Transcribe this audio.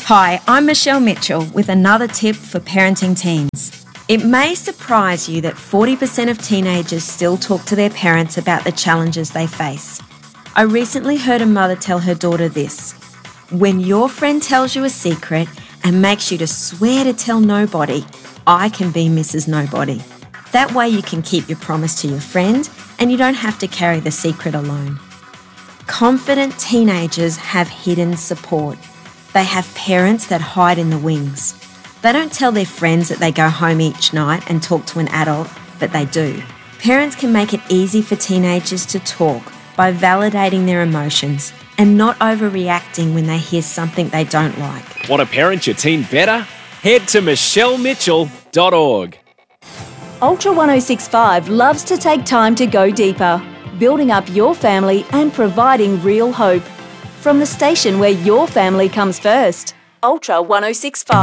Hi, I'm Michelle Mitchell with another tip for parenting teens. It may surprise you that 40% of teenagers still talk to their parents about the challenges they face. I recently heard a mother tell her daughter this: "When your friend tells you a secret and makes you to swear to tell nobody, I can be Mrs. Nobody." That way you can keep your promise to your friend and you don't have to carry the secret alone. Confident teenagers have hidden support. They have parents that hide in the wings. They don't tell their friends that they go home each night and talk to an adult, but they do. Parents can make it easy for teenagers to talk by validating their emotions and not overreacting when they hear something they don't like. Want to parent your teen better? Head to michellemitchell.org. Ultra 1065 loves to take time to go deeper, building up your family and providing real hope. From the station where your family comes first, Ultra 1065.